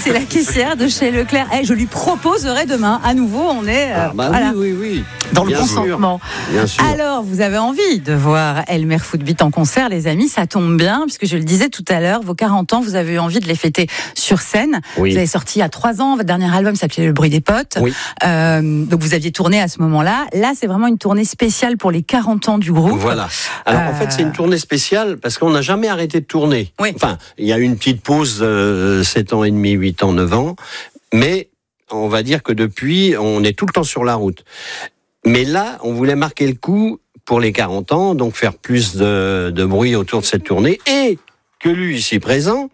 c'est la caissière de chez Leclerc. Je lui proposerai demain, à nouveau, on est voilà, oui. dans Bien le consentement. Bien sûr. Alors, vous avez envie de voir Elmer Footbeat en concert, les amis, ça tombe bien, puisque je le disais tout à l'heure, vos 40 ans, vous avez eu envie de les fêter sur scène. Oui. Vous avez sorti il y a 3 ans, votre dernier album s'appelait Le bruit des potes. Oui. Donc vous aviez tourné à ce moment-là. Là, c'est vraiment une tournée spéciale pour les 40 ans du groupe. Voilà. Alors en fait, c'est une tournée spéciale parce qu'on n'a jamais arrêté de tourner. Oui. Enfin, il y a eu une petite pause, 7 ans et demi, 8 ans, 9 ans. Mais on va dire que depuis, on est tout le temps sur la route. Mais là, on voulait marquer le coup pour les 40 ans, donc faire plus de bruit autour de cette tournée. Et que lui, ici présent,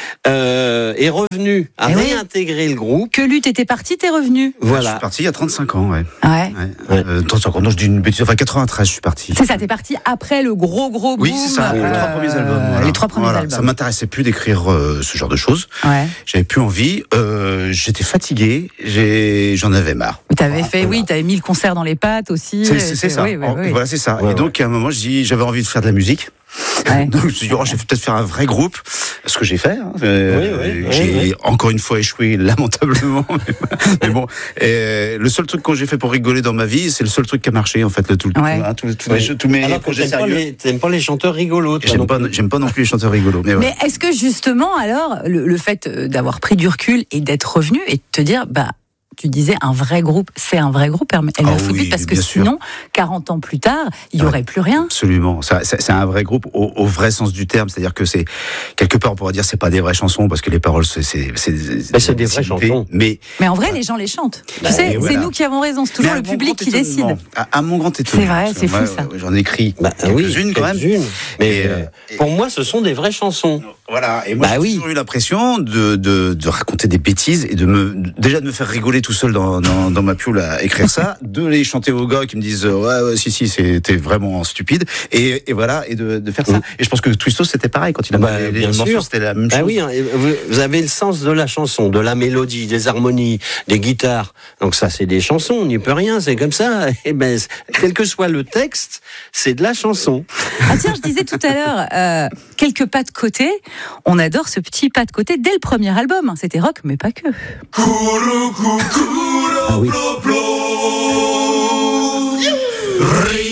est revenu à réintégrer le groupe. Que lutte était parti, t'es revenu. Voilà. Je suis parti il y a 35 ans, ouais. Ouais. 35 ans, non, je dis une bêtise. Enfin, 93, je suis parti. C'est ça, t'es parti après le gros boom. Oui, c'est ça, les 3 premiers albums. Voilà. Les 3 premiers albums. Ça m'intéressait plus d'écrire ce genre de choses. Ouais. J'avais plus envie. J'étais fatigué. J'en avais marre. T'avais t'avais mis le concert dans les pattes aussi. C'est ça. Oui. Voilà, c'est ça. Ouais, et donc, à un moment, j'avais envie de faire de la musique. Ouais. Donc, je me suis dit, je vais peut-être faire un vrai groupe. Ce que j'ai fait. J'ai encore une fois échoué lamentablement. Mais bon, le seul truc que j'ai fait pour rigoler dans ma vie, c'est le seul truc qui a marché, en fait. Tous mes Alors, projets sérieux. t'aimes pas les chanteurs rigolos, toi, J'aime pas non plus les chanteurs rigolos. Mais est-ce que justement, alors, le fait d'avoir pris du recul et d'être revenu et de te dire, tu disais un vrai groupe, c'est un vrai groupe, Elmer Footbeat, parce que sinon, 40 ans plus tard, il n'y aurait plus rien. Absolument. C'est un vrai groupe au vrai sens du terme. C'est-à-dire que c'est, quelque part, on pourrait dire, c'est pas des vraies chansons, parce que les paroles, c'est des vraies chansons. Mais en vrai, les gens les chantent. Tu sais, c'est nous qui avons raison. C'est toujours le public qui décide. À mon grand étonnement. C'est vrai, c'est fou ça. J'en ai écrit quelques-unes quand même. Mais pour moi, ce sont des vraies chansons. Voilà. Et moi, j'ai toujours eu l'impression de raconter des bêtises et de me faire rigoler tout seul dans ma pioule à écrire ça, de les chanter aux gars qui me disent si c'était vraiment stupide et voilà, et de faire ça. Et je pense que Twisto c'était pareil quand il a les morceaux, c'était la même chose. Oui, vous avez le sens de la chanson, de la mélodie, des harmonies, des guitares. Donc ça, c'est des chansons, on n'y peut rien, c'est comme ça. Et quel que soit le texte, c'est de la chanson. Ah tiens, je disais tout à l'heure, quelques pas de côté. On adore ce petit pas de côté dès le premier album. C'était rock, mais pas que. Ah oui.